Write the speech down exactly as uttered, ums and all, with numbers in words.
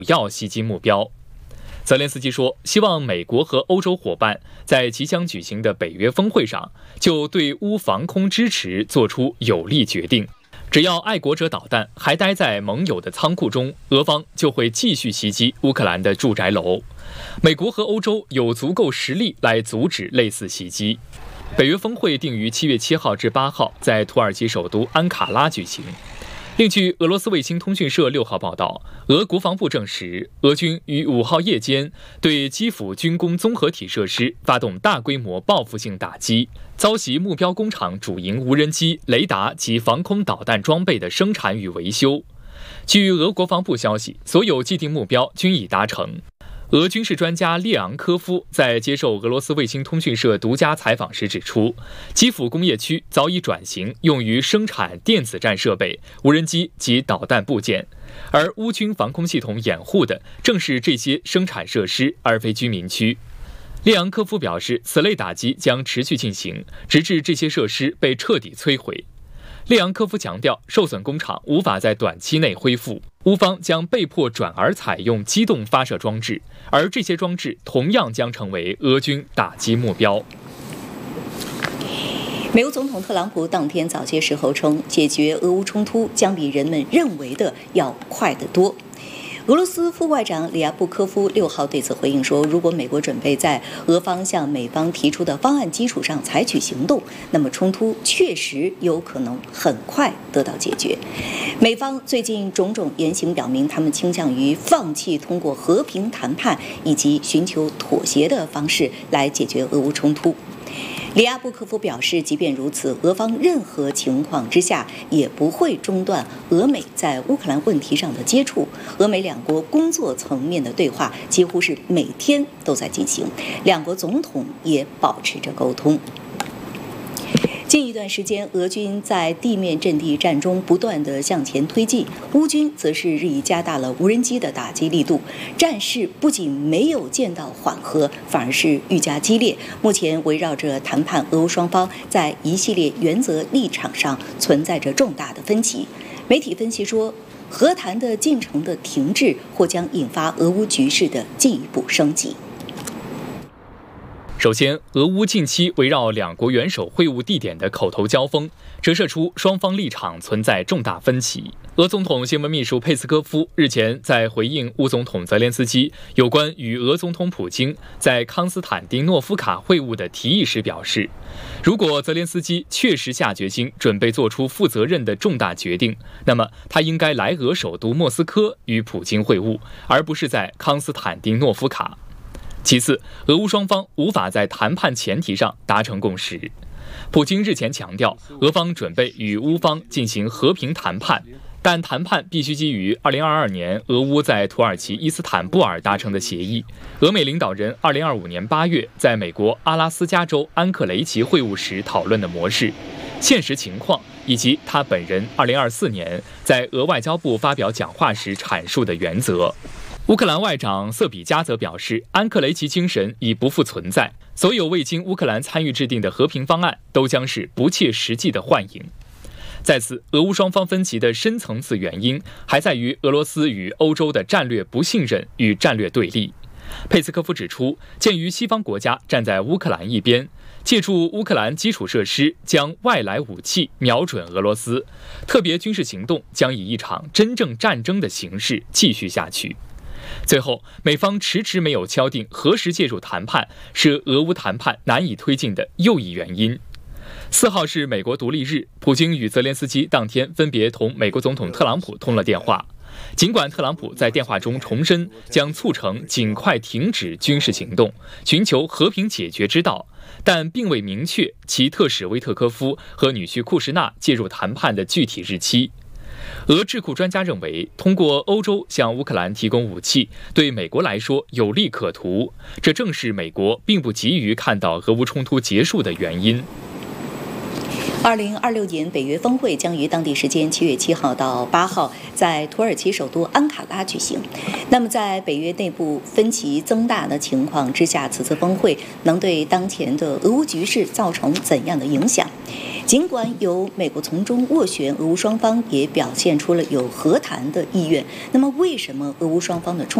要袭击目标。泽连斯基说，希望美国和欧洲伙伴在即将举行的北约峰会上，就对乌防空支持做出有力决定。只要爱国者导弹还待在盟友的仓库中，俄方就会继续袭击乌克兰的住宅楼。美国和欧洲有足够实力来阻止类似袭击。北约峰会定于七月七号至八号在土耳其首都安卡拉举行。另据俄罗斯卫星通讯社六号报道，俄国防部证实，俄军于五号夜间对基辅军工综合体设施发动大规模报复性打击，遭袭目标工厂主营无人机、雷达及防空导弹装备的生产与维修。据俄国防部消息，所有既定目标均已达成。俄军事专家列昂科夫在接受俄罗斯卫星通讯社独家采访时指出，基辅工业区早已转型用于生产电子战设备、无人机及导弹部件，而乌军防空系统掩护的正是这些生产设施，而非居民区。列昂科夫表示，此类打击将持续进行，直至这些设施被彻底摧毁。列昂科夫强调，受损工厂无法在短期内恢复，乌方将被迫转而采用机动发射装置，而这些装置同样将成为俄军打击目标。 美国总统特朗普当天早些时候称，解决俄乌冲突将比人们认为的要快得多。俄罗斯副外长里亚布科夫六号对此回应说，如果美国准备在俄方向美方提出的方案基础上采取行动，那么冲突确实有可能很快得到解决。美方最近种种言行表明，他们倾向于放弃通过和平谈判以及寻求妥协的方式来解决俄乌冲突。里亚布科夫表示，即便如此，俄方任何情况之下也不会中断俄美在乌克兰问题上的接触。俄美两国工作层面的对话几乎是每天都在进行，两国总统也保持着沟通。近一段时间，俄军在地面阵地战中不断地向前推进，乌军则是日益加大了无人机的打击力度，战事不仅没有见到缓和，反而是愈加激烈。目前围绕着谈判，俄乌双方在一系列原则立场上存在着重大的分歧。媒体分析说，和谈的进程的停滞或将引发俄乌局势的进一步升级。 首先，俄乌近期围绕两国元首会晤地点的口头交锋，折射出双方立场存在重大分歧。俄总统新闻秘书佩斯科夫日前在回应乌总统泽连斯基有关与俄总统普京在康斯坦丁诺夫卡会晤的提议时表示，如果泽连斯基确实下决心准备做出负责任的重大决定，那么他应该来俄首都莫斯科与普京会晤，而不是在康斯坦丁诺夫卡。其次，俄乌双方无法在谈判前提上达成共识。普京日前强调，俄方准备与乌方进行和平谈判，但谈判必须基于二零二二年俄乌在土耳其伊斯坦布尔达成的协议。俄美领导人二零二五年八月在美国阿拉斯加州安克雷奇会晤时讨论的模式、现实情况，以及他本人二零二四年在俄外交部发表讲话时阐述的原则。乌克兰外长瑟比加则表示，安克雷奇精神已不复存在，所有未经乌克兰参与制定的和平方案都将是不切实际的幻影。在此，俄乌双方分歧的深层次原因还在于俄罗斯与欧洲的战略不信任与战略对立。佩斯科夫指出，鉴于西方国家站在乌克兰一边，借助乌克兰基础设施将外来武器瞄准俄罗斯，特别军事行动将以一场真正战争的形式继续下去。最后，美方迟迟没有敲定何时介入谈判，是俄乌谈判难以推进的又一原因。四号是美国独立日，普京与泽连斯基当天分别同美国总统特朗普通了电话。尽管特朗普在电话中重申将促成尽快停止军事行动，寻求和平解决之道，但并未明确其特使维特科夫和女婿库什纳介入谈判的具体日期。俄智库专家认为，通过欧洲向乌克兰提供武器，对美国来说有利可图，这正是美国并不急于看到俄乌冲突结束的原因。 二零二六年北约峰会将于当地时间七月七号到八号在土耳其首都安卡拉举行。那么，在北约内部分歧增大的情况之下，此次峰会能对当前的俄乌局势造成怎样的影响？ 尽管有美国从中斡旋，俄乌双方也表现出了有和谈的意愿。那么，为什么俄乌双方的冲